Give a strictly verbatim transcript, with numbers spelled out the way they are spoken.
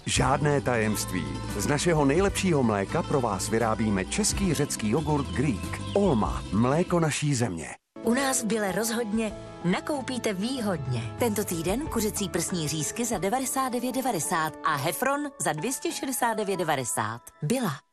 Žádné tajemství. Z našeho nejlepšího mléka pro vás vyrábíme český řecký jogurt Greek. Olma, mléko naší země. U nás v Bile rozhodně nakoupíte výhodně. Tento týden kuřecí prsní řízky za devadesát devět devadesát a Hefron za dvě stě šedesát devět devadesát. Bila.